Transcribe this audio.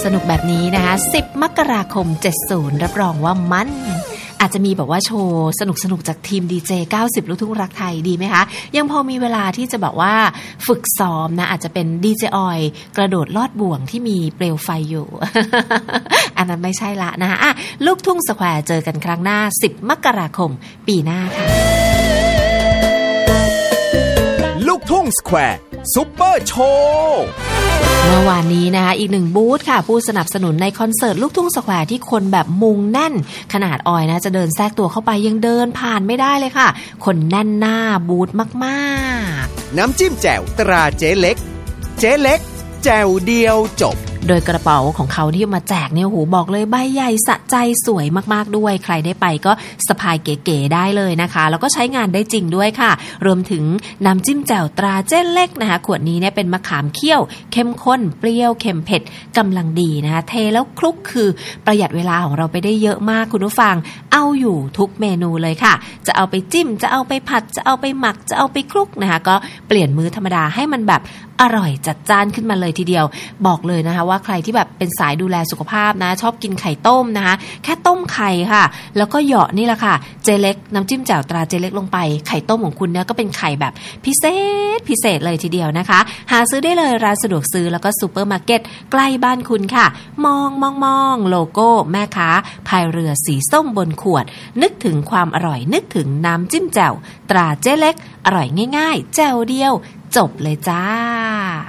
สนุกแบบนี้นะคะ10 มกราคม 70รับรองว่ามันอาจจะมีแบบว่าโชว์สนุกจากทีมดีเจ90ลูกทุ่งรักไทยดีไหมคะยังพอมีเวลาที่จะแบบว่าฝึกซ้อมนะอาจจะเป็นดีเจออยกระโดดลอดบ่วงที่มีเปลวไฟอยู่ อันนั้นไม่ใช่ละนะคะลูกทุ่งสแควร์เจอกันครั้งหน้า10 มกราคมปีหน้าค่ะลูกทุ่งสแควร์ซุปเปอร์โชว์เมื่อวานนี้นะคะอีกหนึ่งบูธค่ะผู้สนับสนุนในคอนเสิร์ตลูกทุ่งสแควร์ที่คนแบบมุงแน่นขนาดออยนะจะเดินแทรกตัวเข้าไปยังเดินผ่านไม่ได้เลยค่ะคนแน่นหน้าบูธมากๆน้ำจิ้มแจ่วตราเจ๊เล็กเจ๊เล็กแจ่วเดียวจบโดยกระเป๋าของเขาที่มาแจกเนี่ยโหบอกเลยใบใหญ่สะใจสวยมากๆด้วยใครได้ไปก็สะพายเก๋ๆได้เลยนะคะแล้วก็ใช้งานได้จริงด้วยค่ะรวมถึงน้ำจิ้มแจ่วตราเจ๊เล็กนะคะขวดนี้เนี่ยเป็นมะขามเคี่ยวเข้มข้นเปรี้ยวเค็มเผ็ดกำลังดีนะคะเทแล้วคลุกคือประหยัดเวลาของเราไปได้เยอะมากคุณผู้ฟังเอาอยู่ทุกเมนูเลยค่ะจะเอาไปจิ้มจะเอาไปผัดจะเอาไปหมักจะเอาไปคลุกนะคะก็เปลี่ยนมื้อธรรมดาให้มันแบบอร่อยจัดจ้านขึ้นมาเลยทีเดียวบอกเลยนะคะว่าใครที่แบบเป็นสายดูแลสุขภาพนะชอบกินไข่ต้มนะคะแค่ต้มไข่ค่ะแล้วก็เหยาะนี่แหละค่ะเจเล็กน้ำจิ้มแจ่วตราเจเล็กลงไปไข่ต้มของคุณเนี่ยก็เป็นไข่แบบพิเศษเลยทีเดียวนะคะหาซื้อได้เลยร้านสะดวกซื้อแล้วก็ซูเปอร์มาร์เก็ตใกล้บ้านคุณค่ะมองโลโก้แม่ค้าพายเรือสีส้มบนขวดนึกถึงความอร่อยนึกถึงน้ำจิ้มแจ่วตราเจเล็กอร่อยง่ายๆแจ่วเดียวจบเลยจ้า